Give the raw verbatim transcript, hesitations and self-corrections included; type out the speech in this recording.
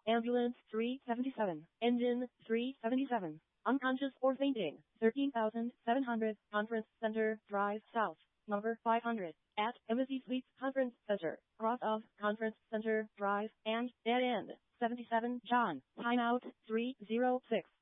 Ambulance three seventy-seven. Engine three seventy-seven. Unconscious or fainting. thirteen thousand seven hundred. Conference Center Drive South. Number five hundred. At Embassy Suites Conference Center. Cross of Conference Center Drive and Dead End. seventy-seven John. Timeout three oh six.